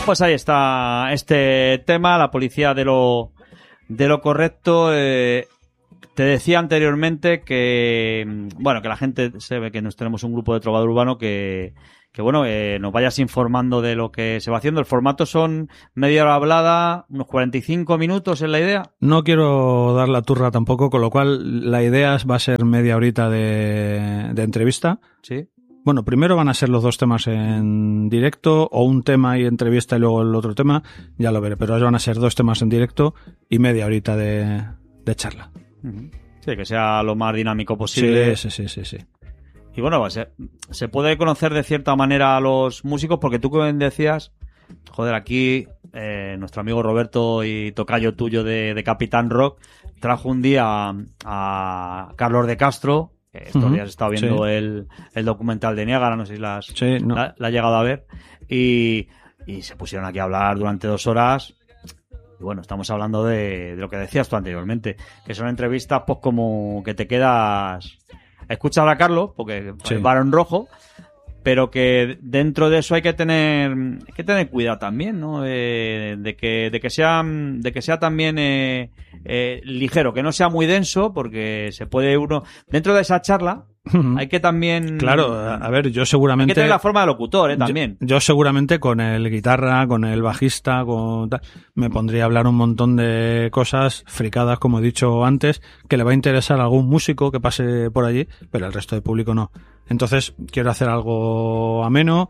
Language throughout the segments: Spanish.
Pues ahí está este tema, la policía de lo correcto. Te decía anteriormente que, bueno, que la gente se ve que nos tenemos un grupo de trovador urbano que bueno, nos vayas informando de lo que se va haciendo. El formato son media hora hablada, unos 45 minutos es la idea. No quiero dar la turra tampoco, con lo cual la idea va a ser media horita de entrevista. Sí. Bueno, primero van a ser los dos temas en directo, o un tema y entrevista y luego el otro tema, ya lo veré, pero van a ser dos temas en directo y media horita de charla. Sí, que sea lo más dinámico posible. Sí. Y bueno, se puede conocer de cierta manera a los músicos, porque tú que decías, joder, aquí nuestro amigo Roberto y tocayo tuyo de Capitán Rock trajo un día a Carlos de Castro, que estos días he estado viendo el documental de Niágara, no sé si la ha llegado a ver, y se pusieron aquí a hablar durante 2 horas. Y bueno, estamos hablando de lo que decías tú anteriormente, que son entrevistas pues como que te quedas... Escuchar a Carlos, porque es varón rojo, pero que dentro de eso hay que tener cuidado también, ¿no? De que sea también ligero, que no sea muy denso, porque se puede uno dentro de esa charla hay que también... Claro, a ver, yo seguramente... Hay que tener la forma de locutor, también. Yo seguramente con el guitarra, con el bajista, me pondría a hablar un montón de cosas fricadas, como he dicho antes, que le va a interesar a algún músico que pase por allí, pero el resto del público no. Entonces, quiero hacer algo ameno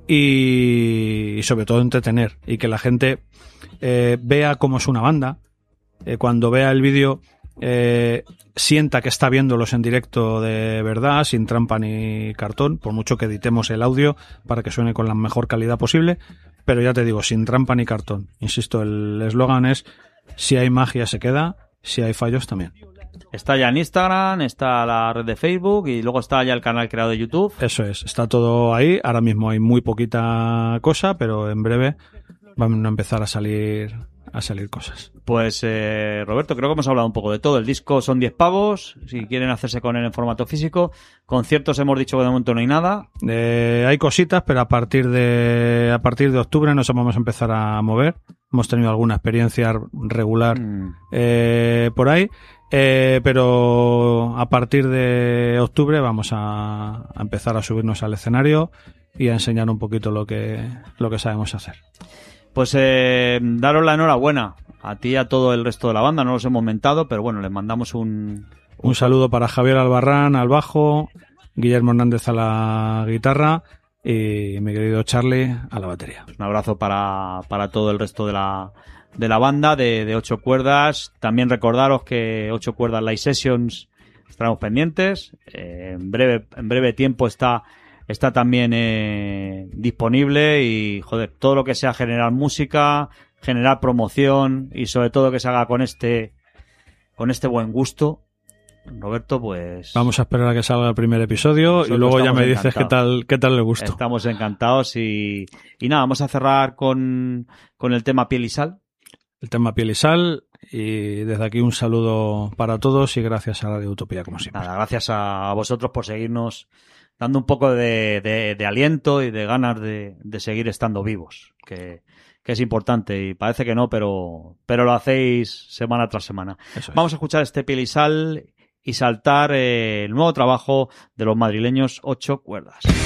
y sobre todo entretener, y que la gente vea cómo es una banda. Cuando vea el vídeo... sienta que está viéndolos en directo de verdad, sin trampa ni cartón, por mucho que editemos el audio para que suene con la mejor calidad posible, pero ya te digo, sin trampa ni cartón. Insisto, el eslogan es: si hay magia se queda, si hay fallos también. Está ya en Instagram, está la red de Facebook y luego está ya el canal creado de YouTube. Eso es, está todo ahí. Ahora mismo hay muy poquita cosa, pero en breve van a empezar a salir cosas. Pues Roberto, creo que hemos hablado un poco de todo. El disco son 10 pavos, si quieren hacerse con él en formato físico. Conciertos hemos dicho que de momento no hay nada. Hay cositas, pero a partir de octubre nos vamos a empezar a mover. Hemos tenido alguna experiencia regular por ahí, pero a partir de octubre vamos a empezar a subirnos al escenario y a enseñar un poquito lo que sabemos hacer. Pues daros la enhorabuena a ti y a todo el resto de la banda. No los hemos mentado, pero bueno, les mandamos un saludo para Javier Albarrán al bajo, Guillermo Hernández a la guitarra y mi querido Charlie a la batería. Un abrazo para todo el resto de la banda de 8 cuerdas. También recordaros que 8 cuerdas Live Sessions estaremos pendientes. En breve tiempo está también disponible, y joder, todo lo que sea generar música, generar promoción y sobre todo que se haga con este buen gusto, Roberto, pues... Vamos a esperar a que salga el primer episodio y luego ya me dices qué tal le gustó. Estamos encantados y nada, vamos a cerrar con el tema Piel y Sal. El tema Piel y Sal, y desde aquí un saludo para todos y gracias a Radio Utopía como siempre. Nada, gracias a vosotros por seguirnos dando un poco de aliento y de ganas de seguir estando vivos, que es importante, y parece que no, pero lo hacéis semana tras semana. Vamos a escuchar este Piel y Sal y saltar el nuevo trabajo de los madrileños 8 cuerdas.